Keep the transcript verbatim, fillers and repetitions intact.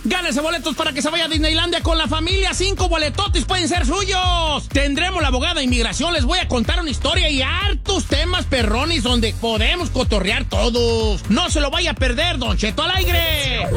Gánese boletos para que se vaya a Disneylandia con la familia. Cinco boletotes pueden ser suyos. Tendremos la abogada de inmigración. Les voy a contar una historia y hartos temas perrones donde podemos cotorrear todos. No se lo vaya a perder, Don Cheto al aire.